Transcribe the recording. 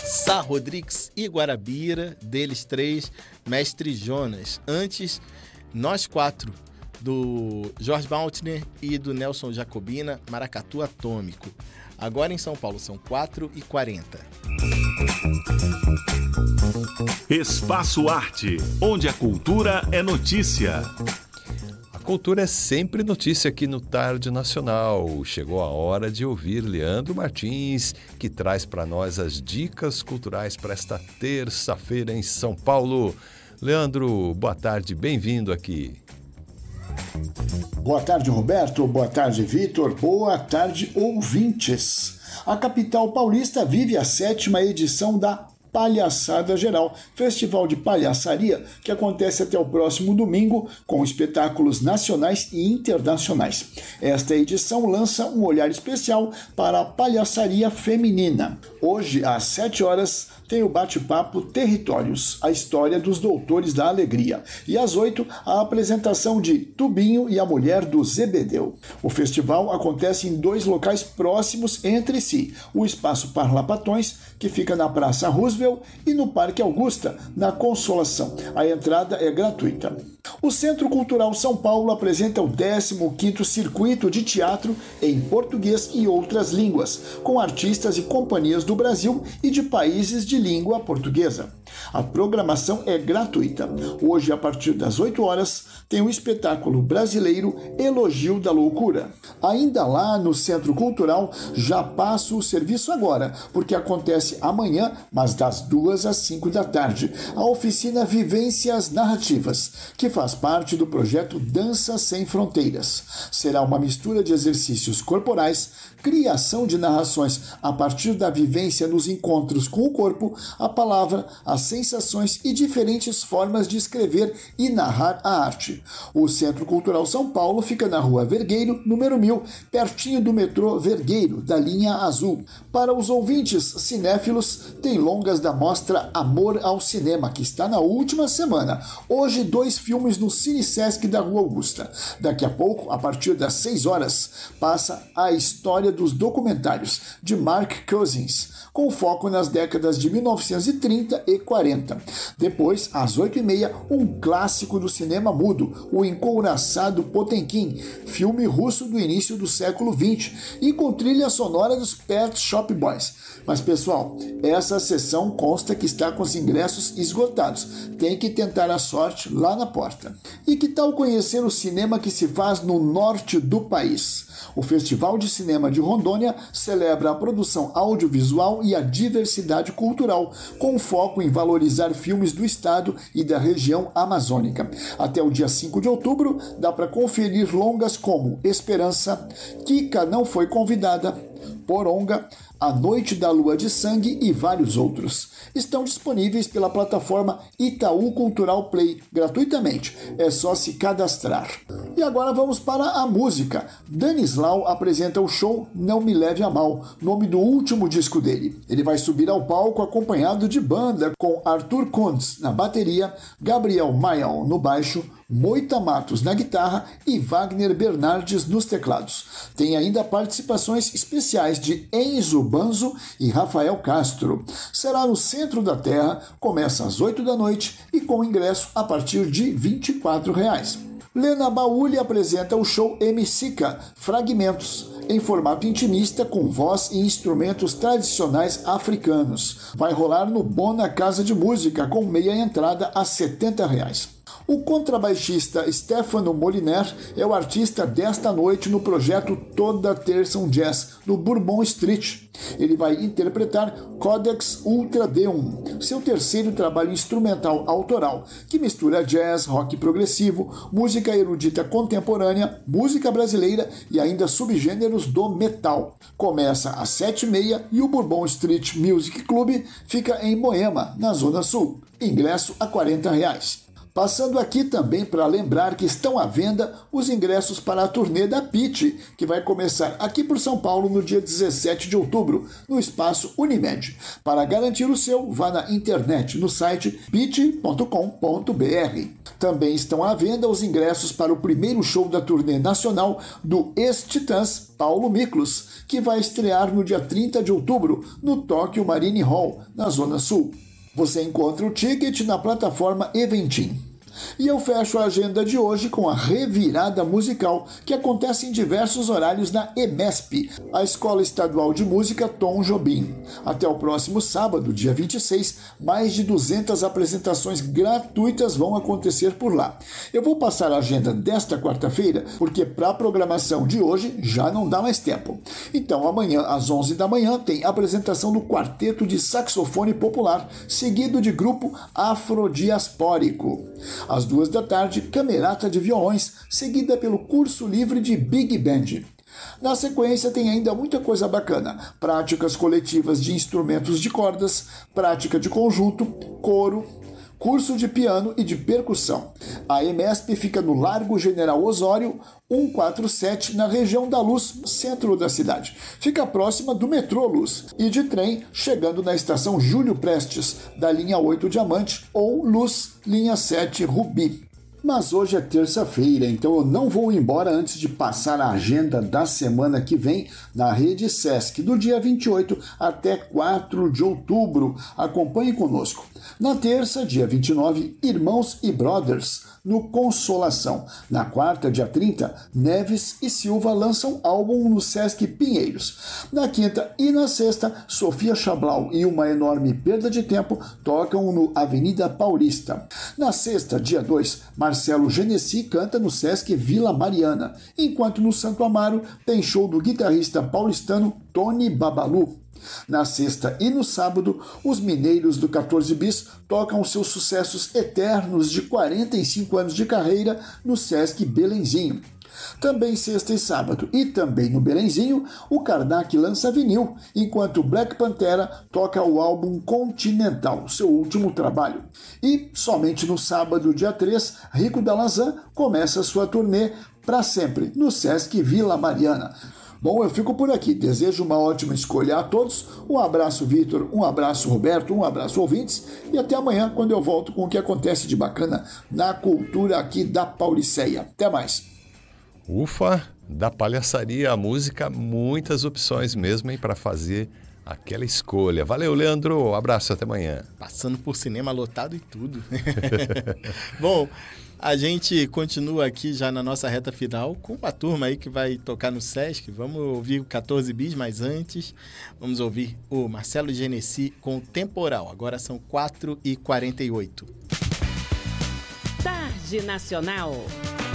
Sá Rodrigues e Guarabira, deles três, Mestre Jonas. Antes, Nós Quatro, do Jorge Baltner e do Nelson Jacobina, Maracatu Atômico. Agora em São Paulo são 4h40. Espaço Arte, onde a cultura é notícia. A cultura é sempre notícia aqui no Tarde Nacional. Chegou a hora de ouvir Leandro Martins, que traz para nós as dicas culturais para esta terça-feira em São Paulo. Leandro, boa tarde, bem-vindo aqui. Boa tarde, Roberto. Boa tarde, Vitor. Boa tarde, ouvintes. A capital paulista vive a 7ª edição da Palhaçada Geral, festival de palhaçaria que acontece até o próximo domingo com espetáculos nacionais e internacionais. Esta edição lança um olhar especial para a palhaçaria feminina. Hoje, às 7 horas, tem o bate-papo Territórios, a história dos Doutores da Alegria. E às 8, a apresentação de Tubinho e a Mulher do Zebedeu. O festival acontece em 2 locais próximos entre si. O Espaço Parlapatões, que fica na Praça Roosevelt, e no Parque Augusta, na Consolação. A entrada é gratuita. O Centro Cultural São Paulo apresenta o 15º Circuito de Teatro em Português e Outras Línguas, com artistas e companhias do Brasil e de países de língua portuguesa. A programação é gratuita. Hoje, a partir das 8 horas, tem o espetáculo brasileiro Elogio da Loucura. Ainda lá no Centro Cultural, já passa o serviço agora, porque acontece amanhã, mas das 2 às 5 da tarde, a oficina Vivências Narrativas, que faz parte do projeto Dança Sem Fronteiras. Será uma mistura de exercícios corporais, criação de narrações a partir da vivência nos encontros com o corpo, a palavra, as sensações e diferentes formas de escrever e narrar a arte. O Centro Cultural São Paulo fica na Rua Vergueiro, número 1000, pertinho do metrô Vergueiro, da linha azul. Para os ouvintes cinéfilos, tem longas da mostra Amor ao Cinema, que está na última semana. Hoje, 2 filmes no Cine Sesc da Rua Augusta. Daqui a pouco, a partir das 6 horas, passa a história dos documentários de Mark Cousins, com foco nas décadas de 1930 e 40. Depois, às 8h30, um clássico do cinema mudo, O Encouraçado Potemkin, filme russo do início do século XX, e com trilha sonora dos Pet Shop Boys. Mas, pessoal, essa sessão consta que está com os ingressos esgotados. Tem que tentar a sorte lá na porta. E que tal conhecer o cinema que se faz no norte do país? O Festival de Cinema de Rondônia celebra a produção audiovisual e a diversidade cultural, com foco em valorizar filmes do estado e da região amazônica. Até o dia 5 de outubro, dá para conferir longas como Esperança, Kika Não Foi Convidada, Poronga, A Noite da Lua de Sangue e vários outros. Estão disponíveis pela plataforma Itaú Cultural Play, gratuitamente. É só se cadastrar. E agora vamos para a música. Danislau apresenta o show Não Me Leve a Mal, nome do último disco dele. Ele vai subir ao palco acompanhado de banda, com Arthur Kuntz na bateria, Gabriel Maial no baixo, Moita Matos na guitarra e Wagner Bernardes nos teclados. Tem ainda participações especiais de Enzo Banzo e Rafael Castro. Será no centro da terra, começa às 8 da noite e com ingresso a partir de R$ 24. Lena Bauli apresenta o show Emicika Fragmentos, em formato intimista com voz e instrumentos tradicionais africanos. Vai rolar no Bona Casa de Música, com meia entrada a R$ 70. O contrabaixista Stefano Moliner é o artista desta noite no projeto Toda Terça um Jazz, no Bourbon Street. Ele vai interpretar Codex Ultra Deum, seu terceiro trabalho instrumental autoral, que mistura jazz, rock progressivo, música erudita contemporânea, música brasileira e ainda subgêneros do metal. Começa às 7h30 e o Bourbon Street Music Club fica em Moema, na Zona Sul. Ingresso a R$ 40. Passando aqui também para lembrar que estão à venda os ingressos para a turnê da Pitty, que vai começar aqui por São Paulo no dia 17 de outubro, no espaço Unimed. Para garantir o seu, vá na internet no site pitty.com.br. Também estão à venda os ingressos para o primeiro show da turnê nacional do ex-Titãs, Paulo Miklos, que vai estrear no dia 30 de outubro no Tokyo Marine Hall, na Zona Sul. Você encontra o ticket na plataforma Eventim. E eu fecho a agenda de hoje com a Revirada Musical, que acontece em diversos horários na EMESP, a Escola Estadual de Música Tom Jobim. Até o próximo sábado, dia 26, mais de 200 apresentações gratuitas vão acontecer por lá. Eu vou passar a agenda desta quarta-feira, porque para a programação de hoje já não dá mais tempo. Então, amanhã, às 11 da manhã, tem apresentação do Quarteto de Saxofone Popular, seguido de grupo Afrodiaspórico. Às 2 da tarde, Camerata de Violões, seguida pelo curso livre de Big Band. Na sequência tem ainda muita coisa bacana, práticas coletivas de instrumentos de cordas, prática de conjunto, coro, curso de piano e de percussão. A EMESP fica no Largo General Osório, 147, na região da Luz, centro da cidade. Fica próxima do metrô Luz e de trem, chegando na estação Júlio Prestes, da linha 8 Diamante ou Luz, linha 7 Rubi. Mas hoje é terça-feira, então eu não vou embora antes de passar a agenda da semana que vem na Rede Sesc, do dia 28 até 4 de outubro. Acompanhe conosco. Na terça, dia 29, Irmãos e Brothers, no Consolação. Na quarta, dia 30, Neves e Silva lançam álbum no Sesc Pinheiros. Na quinta e na sexta, Sofia Chablau e Uma Enorme Perda de Tempo tocam no Avenida Paulista. Na sexta, dia 2, Marcelo Genesi canta no Sesc Vila Mariana, enquanto no Santo Amaro tem show do guitarrista paulistano Tony Babalu. Na sexta e no sábado, os mineiros do 14 Bis tocam seus sucessos eternos de 45 anos de carreira no Sesc Belenzinho. Também sexta e sábado, e também no Belenzinho, o Karnak lança vinil, enquanto Black Pantera toca o álbum Continental, seu último trabalho. E, somente no sábado, dia 3, Rico Dalazan começa sua turnê para sempre, no Sesc Vila Mariana. Bom, eu fico por aqui. Desejo uma ótima escolha a todos. Um abraço, Vitor. Um abraço, Roberto. Um abraço, ouvintes. E até amanhã, quando eu volto com o que acontece de bacana na cultura aqui da Pauliceia. Até mais. Ufa, da palhaçaria à música, muitas opções mesmo, hein, para fazer aquela escolha. Valeu, Leandro. Um abraço, até amanhã. Passando por cinema lotado e tudo. Bom, a gente continua aqui já na nossa reta final com uma turma aí que vai tocar no Sesc. Vamos ouvir o 14 Bis, mas antes vamos ouvir o Marcelo Genesi com Temporal. Agora são 4h48. Tarde Nacional.